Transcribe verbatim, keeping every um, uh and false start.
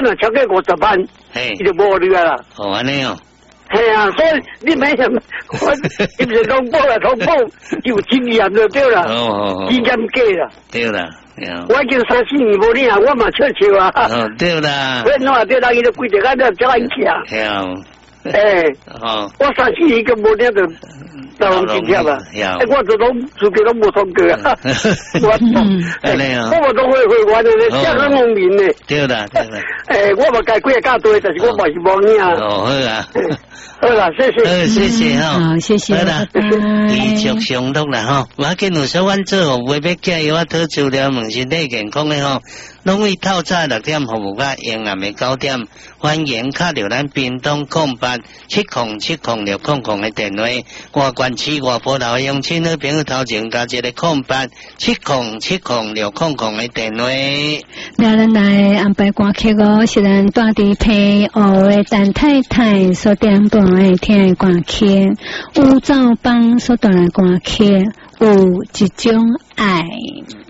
那超过五十万， 嘿， 伊就无你啊啦。 哦，安尼哦。 系啊，所以你买什么？我是不是通报啦？通报有经验就对啦。 哦哦。 经验假啦。 对啦。 我已经三四年无你啊，我嘛笑笑啊。 哦，对啦。 我弄对人伊就规定咱就叫人强。 系啊。 诶。 哦。 我三四年个无你就。老龙金啊！哎，我这拢自己都冇通过啊！我我我都会会玩的，这个农民呢。 对啦，对啦。 哎，我嘛该几个加多，但是我嘛是无领啊。 哦，好啊。 好啦，谢谢。 好，谢谢哈。 好，谢谢。 好啦，继续上路啦哈。我今有小阮做服务，要加油啊，讨资料问身体健康的吼。拢会透早六点服务到夜暗的九点，欢迎敲着咱屏东空八七空七空六空空的电话。外关市外埔头乡亲好朋友头前加一个空八七空七空六空空的电话。 那咱来安排歌曲哦，是咱大地配学的陈太太所点播的听的歌曲，吴兆邦所带来歌曲有一种爱。